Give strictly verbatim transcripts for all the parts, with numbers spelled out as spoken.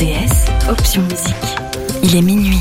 T S, option musique. Il est minuit.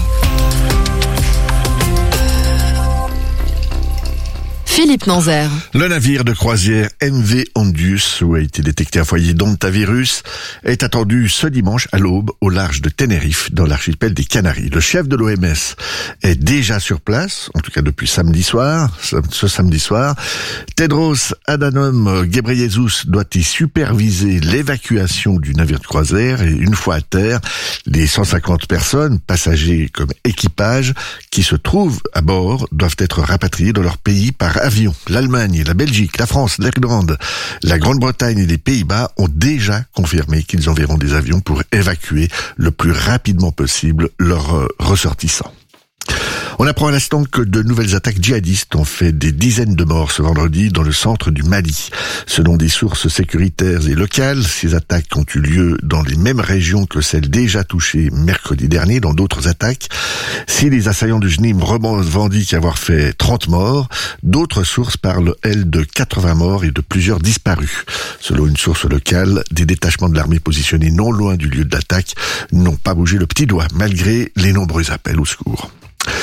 Philippe Nanzer. Le navire de croisière M V Ondius, où a été détecté un foyer d'hantavirus, est attendu ce dimanche à l'aube au large de Tenerife, dans l'archipel des Canaries. Le chef de l'O M S est déjà sur place, en tout cas depuis samedi soir, ce samedi soir. Tedros Adhanom Ghebreyesus doit y superviser l'évacuation du navire de croisière et une fois à terre, les cent cinquante personnes, passagers comme équipage, qui se trouvent à bord, doivent être rapatriées dans leur pays par avion. L'Allemagne, la Belgique, la France, l'Irlande, la Grande-Bretagne et les Pays-Bas ont déjà confirmé qu'ils enverront des avions pour évacuer le plus rapidement possible leurs ressortissants. On apprend à l'instant que de nouvelles attaques djihadistes ont fait des dizaines de morts ce vendredi dans le centre du Mali. Selon des sources sécuritaires et locales, ces attaques ont eu lieu dans les mêmes régions que celles déjà touchées mercredi dernier dans d'autres attaques. Si les assaillants du J N I M revendiquent avoir fait trente morts, d'autres sources parlent, elles, de quatre-vingts morts et de plusieurs disparus. Selon une source locale, des détachements de l'armée positionnés non loin du lieu de l'attaque n'ont pas bougé le petit doigt, malgré les nombreux appels au secours.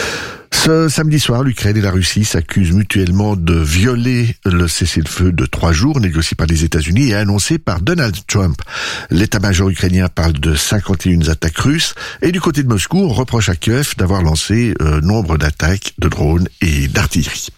Ce samedi soir, l'Ukraine et la Russie s'accusent mutuellement de violer le cessez-le-feu de trois jours négocié par les États-Unis et annoncé par Donald Trump. L'état-major ukrainien parle de cinquante et une attaques russes et du côté de Moscou, on reproche à Kiev d'avoir lancé euh, nombre d'attaques de drones et d'artillerie.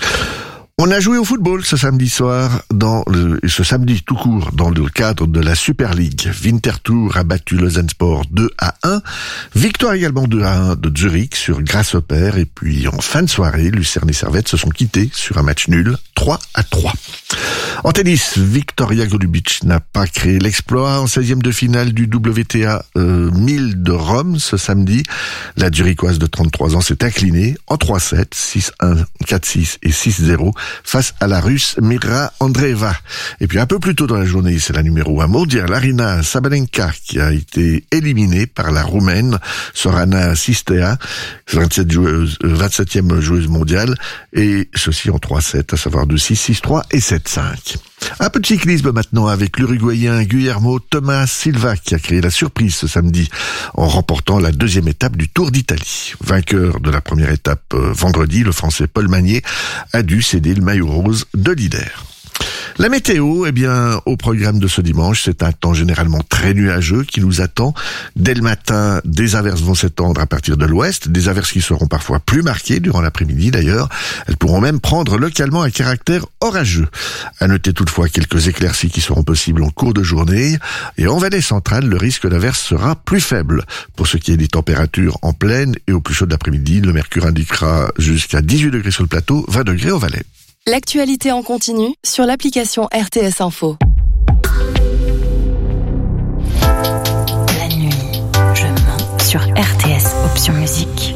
On a joué au football ce samedi soir, dans le, ce samedi tout court, dans le cadre de la Super League. Winterthur a battu Lausanne-Sport deux à un. Victoire également deux à un de Zurich sur Grasshopper. Et puis en fin de soirée, Lucerne et Servette se sont quittés sur un match nul, trois à trois. En tennis, Victoria Golubic n'a pas créé l'exploit en seizième de finale du W T A euh, mille de Rome ce samedi. La Zurichoise de trente-trois ans s'est inclinée en trois sept, six un, quatre six et six zéro face à la Russe Mira Andreeva. Et puis un peu plus tôt dans la journée, c'est la numéro un mondiale, Arina Sabalenka, qui a été éliminée par la Roumaine Sorana Sistea, vingt-sept joueuse, vingt-septième joueuse mondiale, et ceci en trois sept, à savoir deux six, six trois et sept cinq. Un peu de cyclisme maintenant avec l'Uruguayen Guillermo Thomas Silva qui a créé la surprise ce samedi en remportant la deuxième étape du Tour d'Italie. Vainqueur de la première étape euh, vendredi, le Français Paul Magnier a dû céder le maillot rose de leader. La météo, eh bien, au programme de ce dimanche, c'est un temps généralement très nuageux qui nous attend. Dès le matin, des averses vont s'étendre à partir de l'ouest, des averses qui seront parfois plus marquées durant l'après-midi d'ailleurs. Elles pourront même prendre localement un caractère orageux. À noter toutefois quelques éclaircies qui seront possibles en cours de journée. Et en vallée centrale, le risque d'averse sera plus faible. Pour ce qui est des températures en plaine et au plus chaud de l'après-midi, le mercure indiquera jusqu'à dix-huit degrés sur le plateau, vingt degrés au Valais. L'actualité en continu sur l'application R T S Info. La nuit, je mens sur R T S Option Musique.